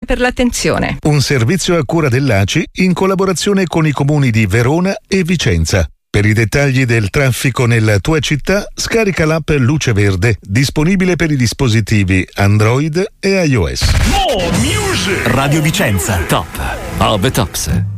per l'attenzione. Un servizio a cura dell'ACI in collaborazione con i comuni di Verona e Vicenza. Per i dettagli del traffico nella tua città, scarica l'app Luce Verde, disponibile per i dispositivi Android e iOS. Radio Vicenza, top of the tops.